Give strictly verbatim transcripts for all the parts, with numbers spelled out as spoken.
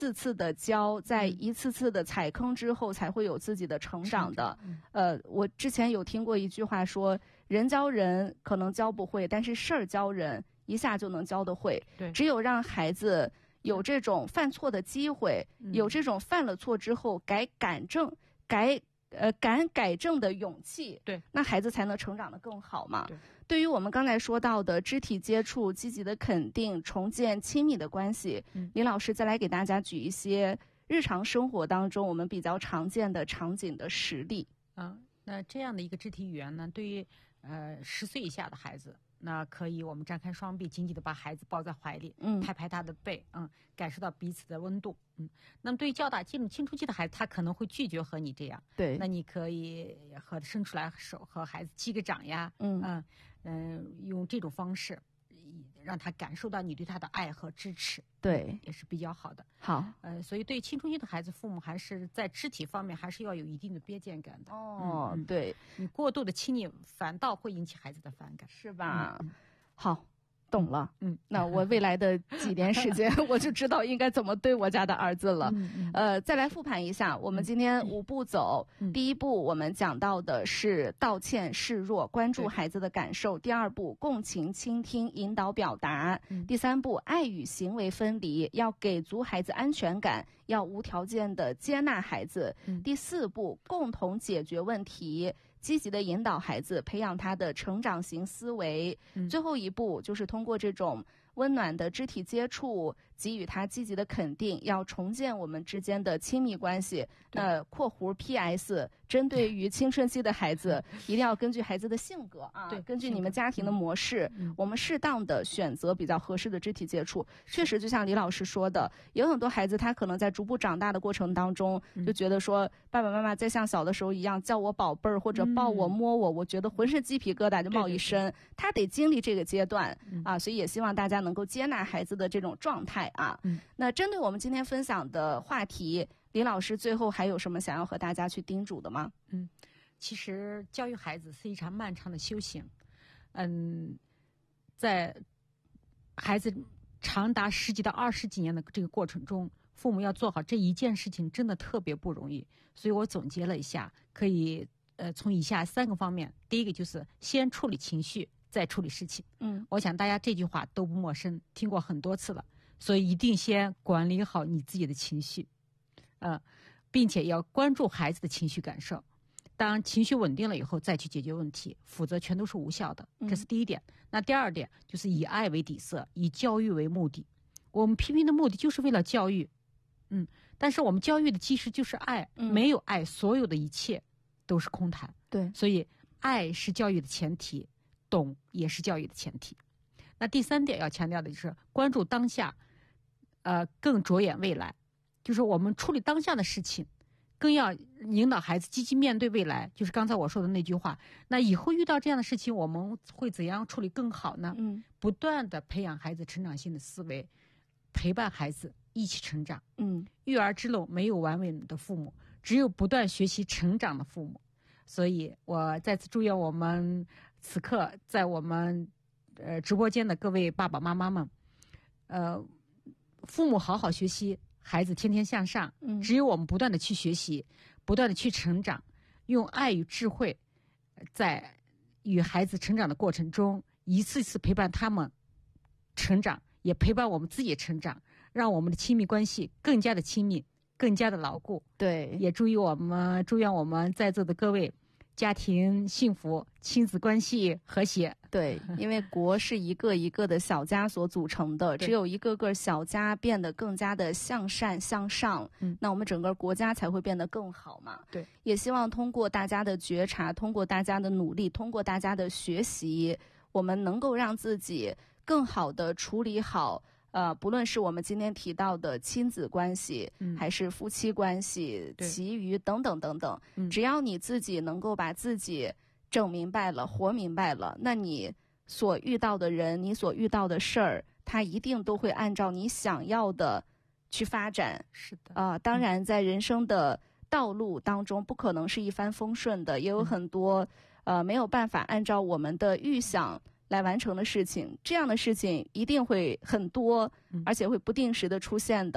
次次的教，在一次次的踩坑之后才会有自己的成长的。呃，我之前有听过一句话说，人教人可能教不会，但是事儿教人一下就能教得会。 对， 只有让孩子有这种犯错的机会，有这种犯了错之后改改正改呃，敢改正的勇气， 对， 那孩子才能成长得更好嘛。 对， 对于我们刚才说到的肢体接触、积极的肯定、重建亲密的关系，嗯，林老师再来给大家举一些日常生活当中我们比较常见的场景的实例。 嗯，那这样的一个肢体语言呢，对于呃十岁以下的孩子，那可以我们张开双臂，紧紧的把孩子抱在怀里，嗯，拍拍他的背，嗯，感受到彼此的温度，嗯。那么对于较大进入青春期的孩子，他可能会拒绝和你这样， 对， 那你可以和伸出来手和孩子击个掌呀，嗯嗯、呃、用这种方式让他感受到你对他的爱和支持， 对， 也是比较好的。 好， 呃，所以对青春期的孩子，父母还是在肢体方面还是要有一定的边界感的。 哦， 嗯、 对， 你过度的亲昵反倒会引起孩子的反感， 是吧？ 嗯、 好。懂了， 嗯， 那我未来的几年时间，我就知道应该怎么对我家的儿子了。 嗯嗯、 呃，再来复盘一下，我们今天五步走，嗯、第一步我们讲到的是道歉示弱，关注孩子的感受；第二步共情倾听，引导表达；嗯、第三步爱与行为分离，要给足孩子安全感，要无条件的接纳孩子；嗯、第四步共同解决问题。积极的引导孩子，培养他的成长型思维。嗯、最后一步就是通过这种温暖的肢体接触，给予他积极的肯定，要重建我们之间的亲密关系。那括弧 P S 针对于青春期的孩子，一定要根据孩子的性格啊， 对， 根据你们家庭的模式，嗯、我们适当的选择比较合适的肢体接触。确实，就像李老师说的，有很多孩子他可能在逐步长大的过程当中，嗯、就觉得说爸爸妈妈再像小的时候一样叫我宝贝儿或者抱我摸我，我觉得浑身鸡皮疙瘩就冒一身。对对对，他得经历这个阶段、嗯、啊，所以也希望大家能够接纳孩子的这种状态啊。嗯、那针对我们今天分享的话题，林老师最后还有什么想要和大家去叮嘱的吗？ 嗯，其实教育孩子是一场漫长的修行。嗯，在孩子长达十几到二十几年的这个过程中，父母要做好这一件事情真的特别不容易。所以我总结了一下，可以呃从以下三个方面。第一个就是先处理情绪，再处理事情。嗯，我想大家这句话都不陌生，听过很多次了。所以一定先管理好你自己的情绪，呃，并且要关注孩子的情绪感受。当情绪稳定了以后，再去解决问题，否则全都是无效的。这是第一点。嗯、那第二点就是以爱为底色，以教育为目的。我们批评的目的就是为了教育，嗯，但是我们教育的基石就是爱，嗯、没有爱，所有的一切都是空谈。 对， 所以爱是教育的前提，懂也是教育的前提。那第三点要强调的就是关注当下，呃，更着眼未来，就是我们处理当下的事情，更要引导孩子积极面对未来。就是刚才我说的那句话，那以后遇到这样的事情，我们会怎样处理更好呢？嗯，不断的培养孩子成长性的思维，陪伴孩子一起成长。嗯，育儿之路没有完美的父母，只有不断学习成长的父母。所以我再次祝愿我们此刻在我们呃直播间的各位爸爸妈妈们，呃。父母好好学习，孩子天天向上。嗯，只有我们不断的去学习，不断的去成长，用爱与智慧，在与孩子成长的过程中，一次次陪伴他们成长，也陪伴我们自己成长，让我们的亲密关系更加的亲密，更加的牢固。 对， 也祝愿我们，祝愿我们在座的各位家庭幸福，亲子关系和谐。 对，因为国是一个一个的小家所组成的，只有一个个小家变得更加的向善向上，嗯，那我们整个国家才会变得更好嘛。 对， 也希望通过大家的觉察，通过大家的努力，通过大家的学习，我们能够让自己更好的处理好呃，不论是我们今天提到的亲子关系，嗯、还是夫妻关系，其余等等等等，嗯、只要你自己能够把自己整明白了，活明白了，那你所遇到的人，你所遇到的事儿，它一定都会按照你想要的去发展。 是的， 啊、呃，当然，在人生的道路当中，不可能是一帆风顺的，也有很多、嗯、呃没有办法按照我们的预想来完成的事情，这样的事情一定会很多，而且会不定时的出现的。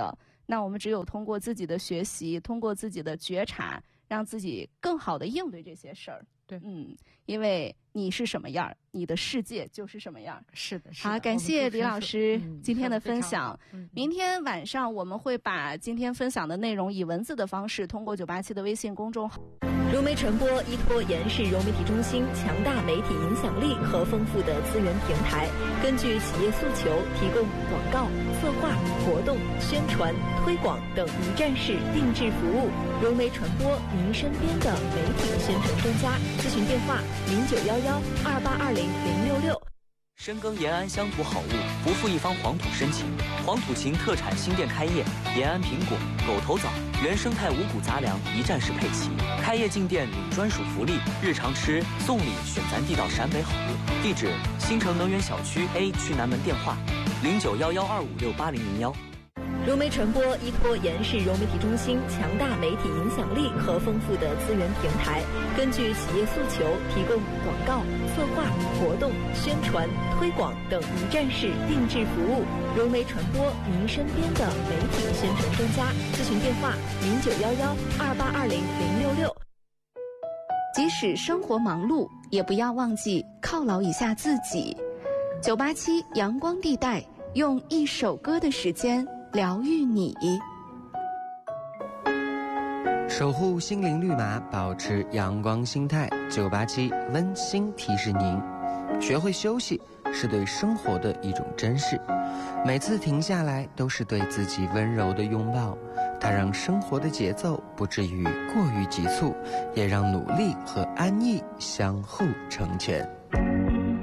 那我们只有通过自己的学习，通过自己的觉察，让自己更好的应对这些事儿。 对， 嗯，因为你是什么样，你的世界就是什么样。 是的，是的。 好，感谢李老师今天的分享。 嗯、 明天晚上我们会把今天分享的内容以文字的方式，通过九八七的微信公众号。 融媒传播依托延世融媒体中心强大媒体影响力和丰富的资源平台，根据企业诉求，提供广告、策划、活动、宣传、推广等一站式定制服务。融媒传播，您身边的媒体宣传专家。咨询电话：零九幺幺二八二零零六六。 深耕延安乡土好物，不负一方黄土深情。黄土情特产新店开业，延安苹果、狗头枣、原生态五谷杂粮一站式配齐。开业进店领专属福利，日常吃送礼选咱地道陕北好物。地址：新城能源小区 A 区南门，电话：零九幺幺二五六八零零幺。 融媒传播依托延世融媒体中心强大媒体影响力和丰富的资源平台，根据企业诉求，提供广告、策划、活动、宣传、推广等一站式定制服务。融媒传播，您身边的媒体宣传专家。咨询电话：零九幺幺二八二零零六六。 即使生活忙碌，也不要忘记犒劳一下自己。九八七阳光地带，用一首歌的时间疗愈你， 守护心灵绿码，保持阳光心态。九八七温馨提示您：学会休息是对生活的一种珍视，每次停下来都是对自己温柔的拥抱。它让生活的节奏不至于过于急促，也让努力和安逸相互成全。